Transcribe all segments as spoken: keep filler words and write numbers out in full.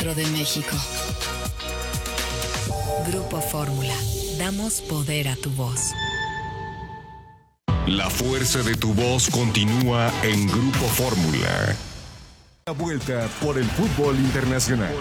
De México. Grupo Fórmula. Damos poder a tu voz. La fuerza de tu voz continúa en Grupo Fórmula. La vuelta por el fútbol internacional.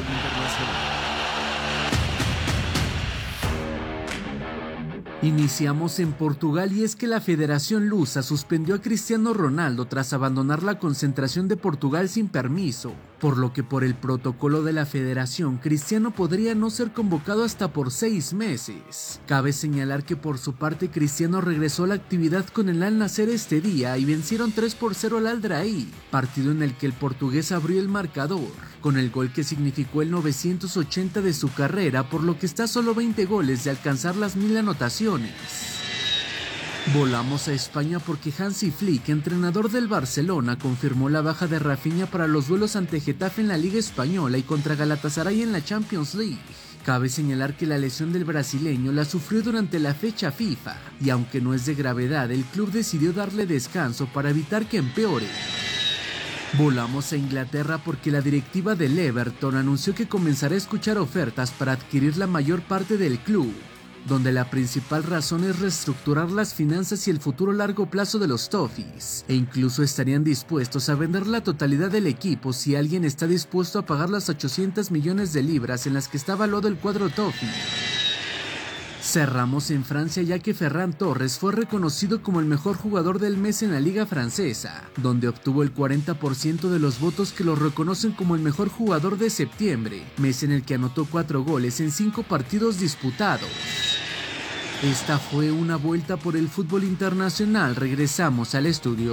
Iniciamos en Portugal y es que la Federación Lusa suspendió a Cristiano Ronaldo tras abandonar la concentración de Portugal sin permiso, por lo que por el protocolo de la federación, Cristiano podría no ser convocado hasta por seis meses. Cabe señalar que por su parte Cristiano regresó a la actividad con el Al Nassr este día y vencieron tres por cero al Al Ahly, partido en el que el portugués abrió el marcador, con el gol que significó el novecientos ochenta de su carrera, por lo que está a solo veinte goles de alcanzar las mil anotaciones. Volamos a España porque Hansi Flick, entrenador del Barcelona, confirmó la baja de Rafinha para los duelos ante Getafe en la Liga Española y contra Galatasaray en la Champions League. Cabe señalar que la lesión del brasileño la sufrió durante la fecha FIFA, y aunque no es de gravedad, el club decidió darle descanso para evitar que empeore. Volamos a Inglaterra porque la directiva del Everton anunció que comenzará a escuchar ofertas para adquirir la mayor parte del club, donde la principal razón es reestructurar las finanzas y el futuro a largo plazo de los Toffees, e incluso estarían dispuestos a vender la totalidad del equipo si alguien está dispuesto a pagar las ochocientos millones de libras en las que está valuado el cuadro Toffee. Cerramos en Francia ya que Ferran Torres fue reconocido como el mejor jugador del mes en la liga francesa, donde obtuvo el cuarenta por ciento de los votos que lo reconocen como el mejor jugador de septiembre, mes en el que anotó cuatro goles en cinco partidos disputados. Esta fue una vuelta por el fútbol internacional. Regresamos al estudio.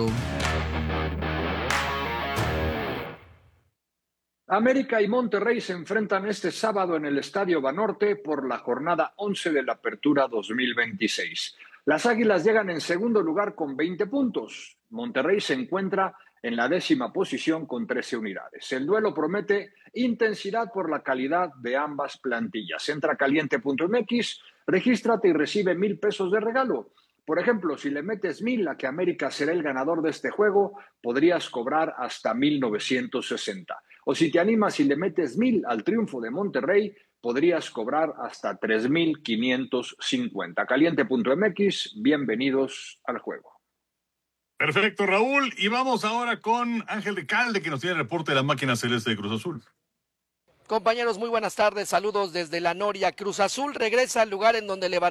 América y Monterrey se enfrentan este sábado en el Estadio Banorte por la jornada once de la Apertura dos mil veintiséis. Las Águilas llegan en segundo lugar con veinte puntos. Monterrey se encuentra en la décima posición con trece unidades. El duelo promete intensidad por la calidad de ambas plantillas. Entra a caliente punto m x, regístrate y recibe mil pesos de regalo. Por ejemplo, si le metes mil a que América será el ganador de este juego, podrías cobrar hasta mil novecientos sesenta. O si te animas y le metes mil al triunfo de Monterrey, podrías cobrar hasta tres mil quinientos cincuenta. caliente punto m x, bienvenidos al juego. Perfecto, Raúl. Y vamos ahora con Ángel de Calde, que nos tiene el reporte de la máquina celeste de Cruz Azul. Compañeros, muy buenas tardes. Saludos desde la Noria. Cruz Azul regresa al lugar en donde levantó